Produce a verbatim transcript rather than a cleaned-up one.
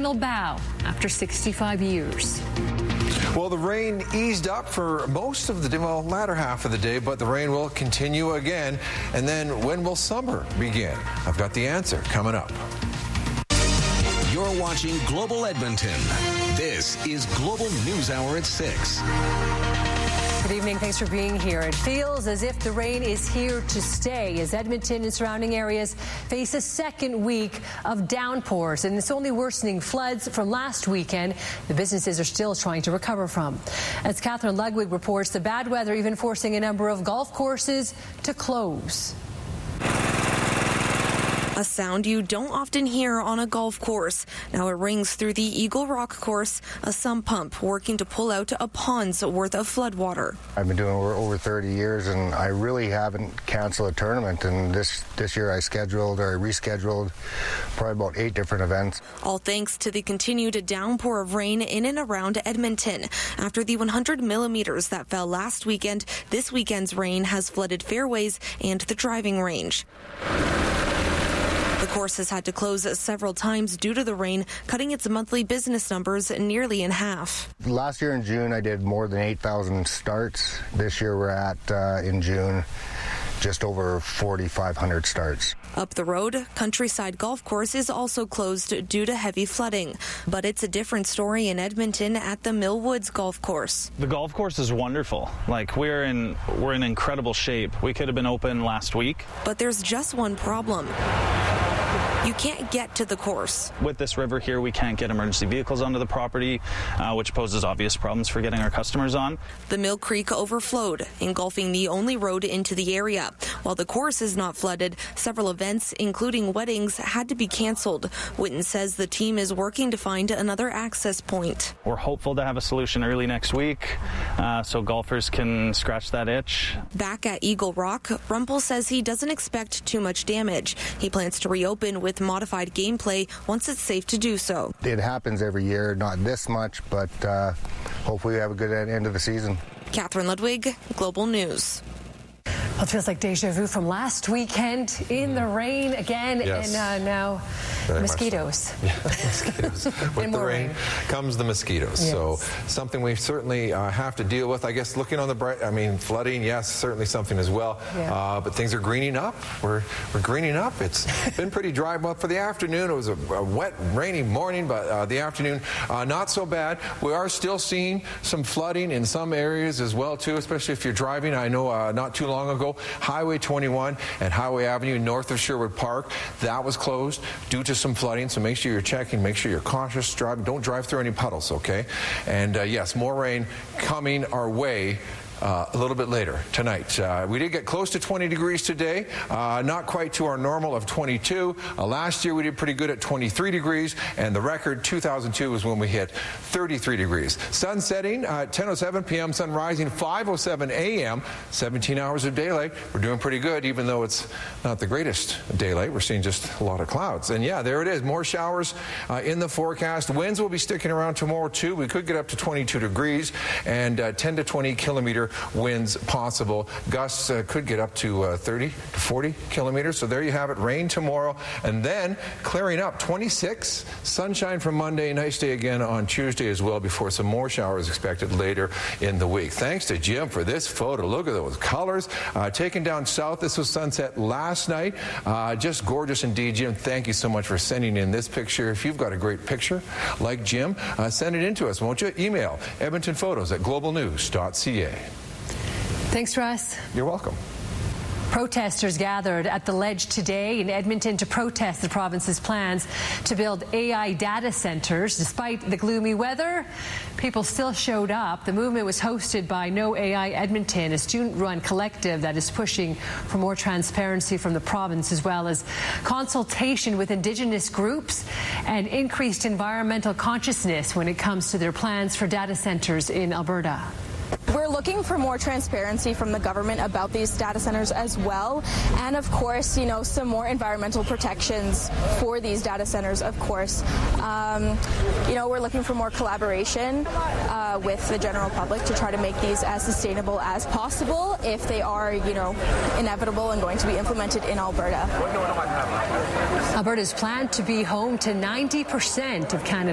final bow after sixty-five years. Well, the rain eased up for most of the day, well, latter half of the day, but the rain will continue again. And then when will summer begin? I've got the answer coming up. You're watching Global Edmonton. This is Global News Hour at six. Good evening. Thanks for being here. It feels as if the rain is here to stay as Edmonton and surrounding areas face a second week of downpours, and it's only worsening floods from last weekend the businesses are still trying to recover from. As Catherine Ludwig reports, the bad weather even forcing a number of golf courses to close. A sound you don't often hear on a golf course. Now it rings through the Eagle Rock course, a sump pump working to pull out a pond's worth of floodwater. I've been doing it over thirty years, and I really haven't canceled a tournament. And this, this year I scheduled or I rescheduled probably about eight different events. All thanks to the continued downpour of rain in and around Edmonton. After the one hundred millimeters that fell last weekend, this weekend's rain has flooded fairways and the driving range. The course has had to close several times due to the rain, cutting its monthly business numbers nearly in half. Last year in June, I did more than eight thousand starts. This year we're at, uh, in June, just over forty-five hundred starts. Up the road, Countryside Golf Course is also closed due to heavy flooding. But it's a different story in Edmonton at the Millwoods Golf Course. The golf course is wonderful. Like, we're in, we're in incredible shape. We could have been open last week. But there's just one problem. You can't get to the course. With this river here, we can't get emergency vehicles onto the property, uh, which poses obvious problems for getting our customers on. The Mill Creek overflowed, engulfing the only road into the area. While the course is not flooded, several events, including weddings, had to be canceled. Witten says the team is working to find another access point. We're hopeful to have a solution early next week, uh, so golfers can scratch that itch. Back at Eagle Rock, Rumpel says he doesn't expect too much damage. He plans to reopen with modified gameplay once it's safe to do so. It happens every year, not this much, but uh, hopefully we have a good end of the season. Catherine Ludwig, Global News. Well, it feels like deja vu from last weekend in the rain again, Yes. and uh, now Very mosquitoes. So. Yeah, mosquitoes. With the rain, rain comes the mosquitoes. Yes. So something we certainly uh, have to deal with. I guess looking on the bright, I mean, flooding, yes, certainly something as well. Yeah. Uh, but things are greening up. We're we're greening up. It's been pretty dry, but for the afternoon, it was a, a wet, rainy morning, but uh, the afternoon, uh, not so bad. We are still seeing some flooding in some areas as well, too, especially if you're driving. I know uh, not too long ago, Highway twenty-one and Highway Avenue north of Sherwood Park, that was closed due to some flooding, so make sure you're checking, make sure you're cautious, drive, don't drive through any puddles, okay? And uh, yes, more rain coming our way Uh, a little bit later tonight. Uh, we did get close to twenty degrees today, uh, not quite to our normal of twenty-two. Uh, last year we did pretty good at twenty-three degrees, and the record two thousand two was when we hit thirty-three degrees. Sun setting at uh, ten oh seven p m, sun rising five oh seven a m, seventeen hours of daylight. We're doing pretty good, even though it's not the greatest daylight. We're seeing just a lot of clouds. And yeah, there it is, more showers uh, in the forecast. Winds will be sticking around tomorrow too. We could get up to twenty-two degrees and uh, ten to twenty kilometer winds possible. Gusts uh, could get up to uh, thirty to forty kilometers. So there you have it. Rain tomorrow, and then clearing up. twenty-six, sunshine from Monday, nice day again on Tuesday as well, before some more showers expected later in the week. Thanks to Jim for this photo. Look at those colors. Uh, taken down south, this was sunset last night. Uh, just gorgeous indeed, Jim. Thank you so much for sending in this picture. If you've got a great picture like Jim, uh, send it in to us, won't you? Email edmonton photos at global news dot c a. Thanks, Russ. You're welcome. Protesters gathered at the Ledge today in Edmonton to protest the province's plans to build A I data centers. Despite the gloomy weather, people still showed up. The movement was hosted by No A I Edmonton, a student-run collective that is pushing for more transparency from the province, as well as consultation with Indigenous groups and increased environmental consciousness when it comes to their plans for data centers in Alberta. We're looking for more transparency from the government about these data centers as well. And of course, you know, some more environmental protections for these data centers, of course. Um, you know, we're looking for more collaboration uh, with the general public to try to make these as sustainable as possible if they are, you know, inevitable and going to be implemented in Alberta. Alberta's planned to be home to ninety percent of Canada's